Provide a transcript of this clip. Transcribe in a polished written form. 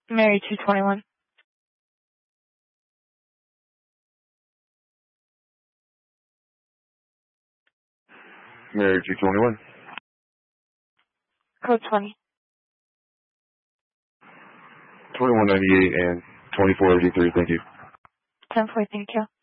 Mary 221. Mary 221. Code 20. 2198 and 2483, thank you. 10-4, thank you.